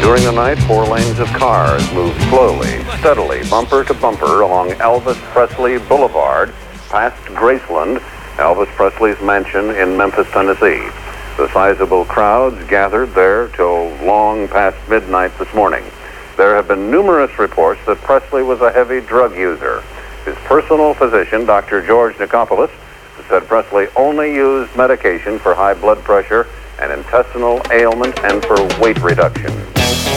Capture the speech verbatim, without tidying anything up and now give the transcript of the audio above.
During the night, four lanes of cars moved slowly, steadily, bumper to bumper along Elvis Presley Boulevard, past Graceland, Elvis Presley's mansion in Memphis, Tennessee. The sizable crowds gathered there till long past midnight this morning. There have been numerous reports that Presley was a heavy drug user. His personal physician, Doctor George Nicopolis, said Presley only used medication for high blood pressure and intestinal ailment and for weight reduction.